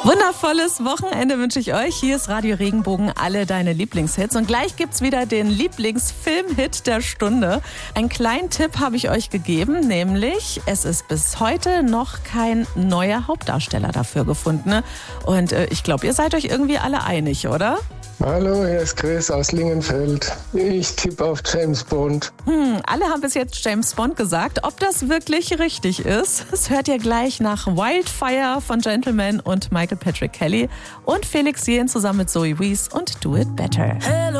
Wundervolles Wochenende wünsche ich euch. Hier ist Radio Regenbogen, alle deine Lieblingshits. Und gleich gibt's wieder den Lieblingsfilmhit der Stunde. Einen kleinen Tipp habe ich euch gegeben, nämlich es ist bis heute noch kein neuer Hauptdarsteller dafür gefunden. Und ich glaube, ihr seid euch irgendwie alle einig, oder? Hallo, hier ist Chris aus Lingenfeld. Ich tippe auf James Bond. Alle haben bis jetzt James Bond gesagt. Ob das wirklich richtig ist, das hört ihr gleich nach Wildfire von Gentleman und Michael Patrick Kelly und Felix Jähn zusammen mit Zoe Wees und Do It Better. Hello.